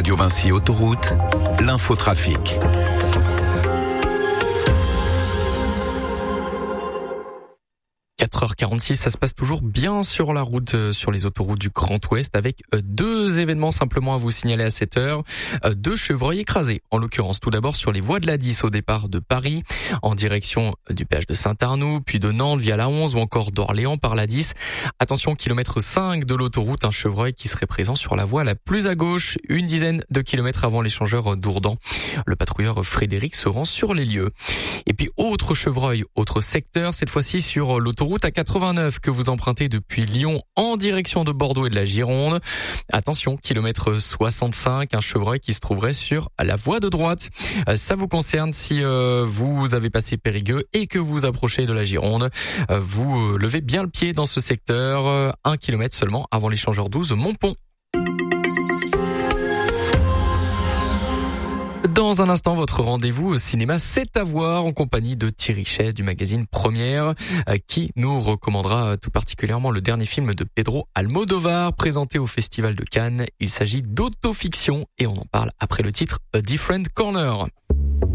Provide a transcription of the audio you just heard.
Radio Vinci Autoroute, l'infotrafic. – 4h46, ça se passe toujours bien sur la route, sur les autoroutes du Grand Ouest, avec deux événements simplement à vous signaler à cette heure. Deux chevreuils écrasés, en l'occurrence tout d'abord sur les voies de la 10 au départ de Paris, en direction du péage de Saint-Arnoux, puis de Nantes via la 11 ou encore d'Orléans par la 10. Attention, kilomètre 5 de l'autoroute, un chevreuil qui serait présent sur la voie la plus à gauche, une dizaine de kilomètres avant l'échangeur d'Ourdan. Le patrouilleur Frédéric se rend sur les lieux. Et puis autre chevreuil, autre secteur, cette fois-ci sur l'autoroute A89 que vous empruntez depuis Lyon en direction de Bordeaux et de la Gironde. Attention, kilomètre 65, un chevreuil qui se trouverait sur la voie de droite. Ça vous concerne si vous avez passé Périgueux et que vous approchez de la Gironde. Vous levez bien le pied dans ce secteur, 1 kilomètre seulement avant l'échangeur 12 Montpont. Dans un instant, votre rendez-vous au cinéma, c'est à voir en compagnie de Thierry Chess du magazine Première, qui nous recommandera tout particulièrement le dernier film de Pedro Almodóvar, présenté au Festival de Cannes. Il s'agit d'autofiction et on en parle après le titre A Different Corner.